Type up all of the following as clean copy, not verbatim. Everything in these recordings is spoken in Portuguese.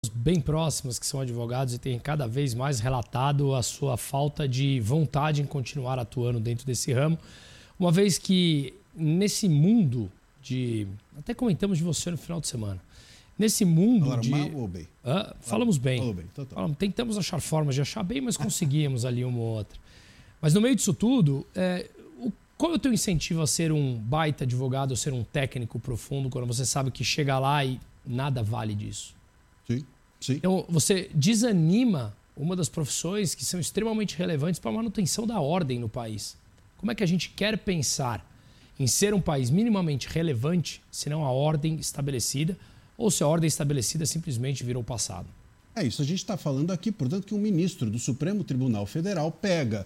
bem próximas que são advogados e têm cada vez mais relatado a sua falta de vontade em continuar atuando dentro desse ramo, uma vez que nesse mundo de... Até comentamos de você no final de semana. Nesse mundo Falaram de... mal ou bem? Falamos bem. Falou bem. Então. Tentamos achar formas de achar bem, mas conseguíamos ali uma ou outra. Mas no meio disso tudo, qual é o teu incentivo a ser um baita advogado ou ser um técnico profundo quando você sabe que chega lá e nada vale disso? Sim. Então, você desanima uma das profissões que são extremamente relevantes para a manutenção da ordem no país. Como é que a gente quer pensar em ser um país minimamente relevante se não a ordem estabelecida ou se a ordem estabelecida simplesmente virou passado? É isso, a gente está falando aqui, portanto, que um ministro do Supremo Tribunal Federal pega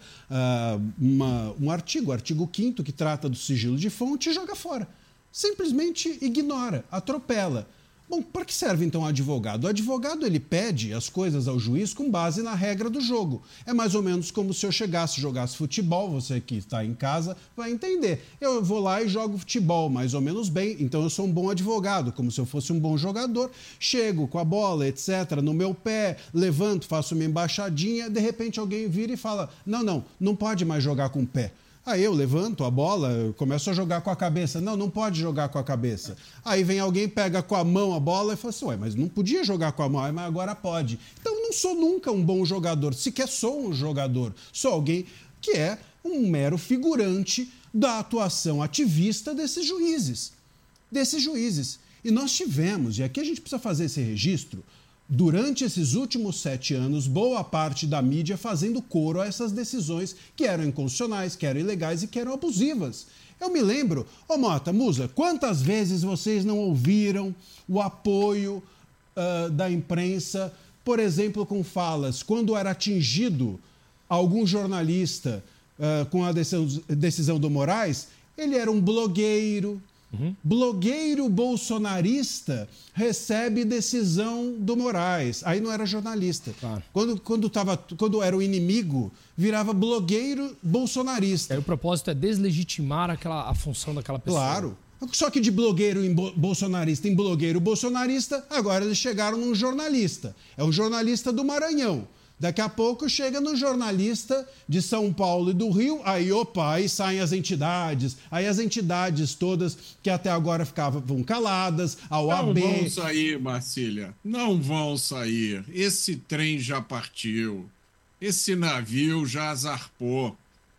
um artigo, o artigo 5º, que trata do sigilo de fonte e joga fora. Simplesmente ignora, atropela. Bom, para que serve então o advogado? O advogado ele pede as coisas ao juiz com base na regra do jogo. É mais ou menos como se eu jogasse futebol, você que está em casa vai entender. Eu vou lá e jogo futebol mais ou menos bem, então eu sou um bom advogado, como se eu fosse um bom jogador. Chego com a bola, etc., no meu pé, levanto, faço uma embaixadinha, de repente alguém vira e fala, não pode mais jogar com o pé. Aí eu levanto a bola, eu começo a jogar com a cabeça. Não pode jogar com a cabeça. Aí vem alguém, pega com a mão a bola e fala assim, mas não podia jogar com a mão, mas agora pode. Então eu não sou nunca um bom jogador, sequer sou um jogador. Sou alguém que é um mero figurante da atuação ativista desses juízes. E nós tivemos, e aqui a gente precisa fazer esse registro, durante esses últimos 7 anos, boa parte da mídia fazendo coro a essas decisões que eram inconstitucionais, que eram ilegais e que eram abusivas. Eu me lembro, Mota, Musa, quantas vezes vocês não ouviram o apoio da imprensa, por exemplo, com falas, quando era atingido algum jornalista com a decisão do Moraes, ele era um blogueiro. Blogueiro bolsonarista recebe decisão do Moraes. Aí não era jornalista. Claro. Quando era o inimigo, virava blogueiro bolsonarista. Aí o propósito é deslegitimar a função daquela pessoa. Claro. Só que de blogueiro bolsonarista em blogueiro bolsonarista, agora eles chegaram num jornalista. É um jornalista do Maranhão. Daqui a pouco chega no jornalista de São Paulo e do Rio, aí saem as entidades, aí as entidades todas que até agora ficavam caladas, a OAB... Não vão sair, Marcília, não vão sair. Esse trem já partiu, esse navio já zarpou,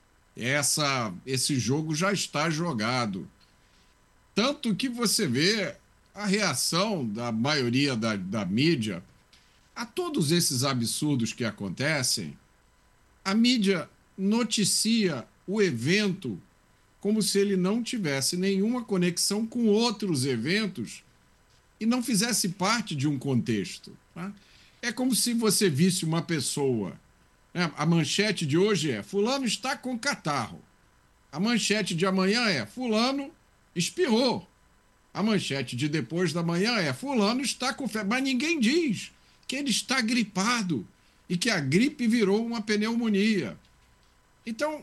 esse jogo já está jogado. Tanto que você vê a reação da maioria da mídia a todos esses absurdos que acontecem. A mídia noticia o evento como se ele não tivesse nenhuma conexão com outros eventos e não fizesse parte de um contexto. Tá? É como se você visse uma pessoa. Né? A manchete de hoje é fulano está com catarro. A manchete de amanhã é fulano espirrou. A manchete de depois da manhã é fulano está com febre. Mas ninguém diz que ele está gripado e que a gripe virou uma pneumonia. Então,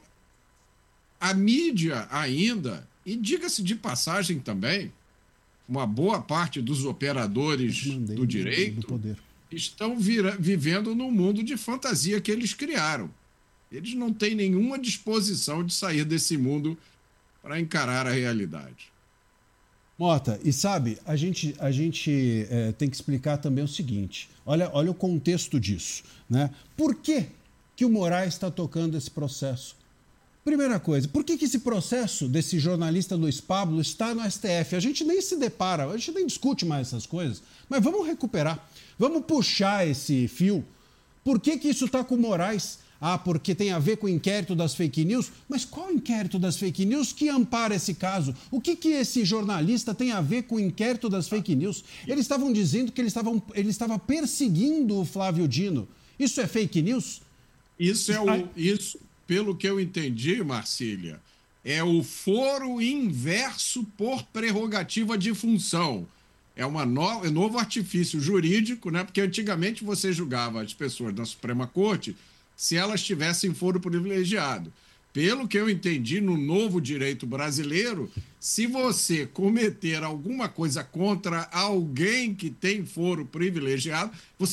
a mídia ainda, e diga-se de passagem também, uma boa parte dos operadores do direito estão vivendo num mundo de fantasia que eles criaram. Eles não têm nenhuma disposição de sair desse mundo para encarar a realidade. Mota, e sabe, a gente tem que explicar também o seguinte, olha o contexto disso, né? Por que o Moraes está tocando esse processo? Primeira coisa, por que esse processo desse jornalista Luiz Pablo está no STF? A gente nem se depara, a gente nem discute mais essas coisas, mas vamos recuperar, vamos puxar esse fio. Por que isso está com o Moraes? Porque tem a ver com o inquérito das fake news? Mas qual inquérito das fake news que ampara esse caso? O que esse jornalista tem a ver com o inquérito das fake news? Eles estavam dizendo que ele estava perseguindo o Flávio Dino. Isso é fake news? Isso, pelo que eu entendi, Marcília, é o foro inverso por prerrogativa de função. É um novo artifício jurídico, né? Porque antigamente você julgava as pessoas da Suprema Corte se elas tivessem foro privilegiado. Pelo que eu entendi no novo direito brasileiro, se você cometer alguma coisa contra alguém que tem foro privilegiado, você